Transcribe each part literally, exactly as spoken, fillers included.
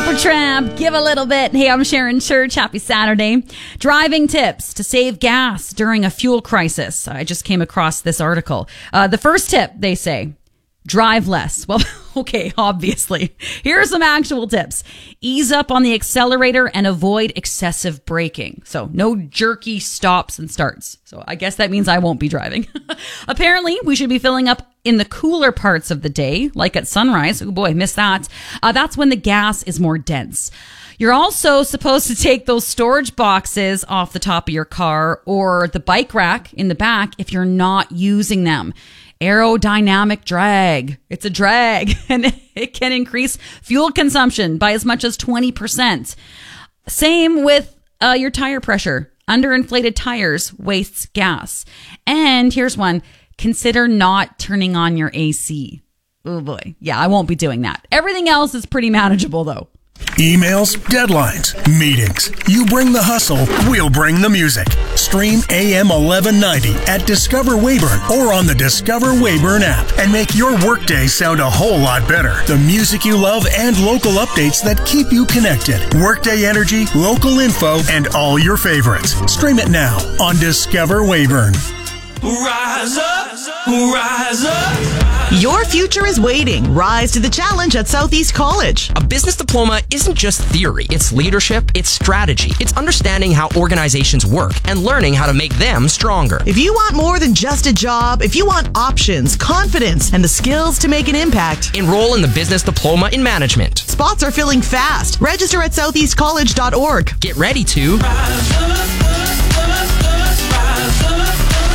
Supertramp, give a little bit. Hey, I'm Sharon Church. Happy Saturday. Driving tips to save gas during a fuel crisis. I just came across this article. Uh, the first tip, they say, drive less. Well, okay, obviously. Here are some actual tips. Ease up on the accelerator and avoid excessive braking. So no jerky stops and starts. So I guess that means I won't be driving. Apparently, we should be filling up in the cooler parts of the day, like at sunrise. Oh boy, missed that. Uh, that's when the gas is more dense. You're also supposed to take those storage boxes off the top of your car or the bike rack in the back if you're not using them. Aerodynamic drag. It's a drag, and it can increase fuel consumption by as much as twenty percent. Same with uh, your tire pressure. Underinflated tires wastes gas. And here's one. Consider not turning on your A C. Oh boy. Yeah, I won't be doing that. Everything else is pretty manageable though. Emails, deadlines, meetings. You bring the hustle, we'll bring the music. Stream A M eleven ninety at Discover Weyburn or on the Discover Weyburn app and make your workday sound a whole lot better. The music you love and local updates that keep you connected. Workday energy, local info, and all your favorites. Stream it now on Discover Weyburn. Rise up, rise up. Your future is waiting. Rise to the challenge at Southeast College. A business diploma isn't just theory. It's leadership, it's strategy. It's understanding how organizations work and learning how to make them stronger. If you want more than just a job, if you want options, confidence, and the skills to make an impact, enroll in the Business Diploma in Management. Spots are filling fast. Register at southeast college dot org. Get ready to Rise up, rise up, rise up.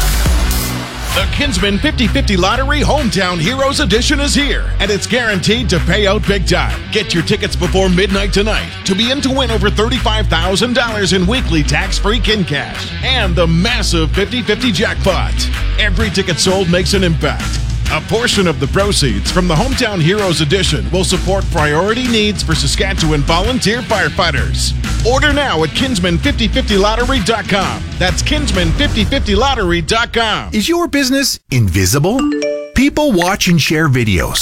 The Kinsman fifty fifty Lottery Hometown Heroes Edition is here, and it's guaranteed to pay out big time. Get your tickets before midnight tonight to be in to win over thirty-five thousand dollars in weekly tax-free Kin Cash and the massive fifty fifty jackpot. Every ticket sold makes an impact. A portion of the proceeds from the Hometown Heroes Edition will support priority needs for Saskatchewan volunteer firefighters. Order now at kinsman fifty fifty lottery dot com. That's kinsman fifty fifty lottery dot com. Is your business invisible? People watch and share videos,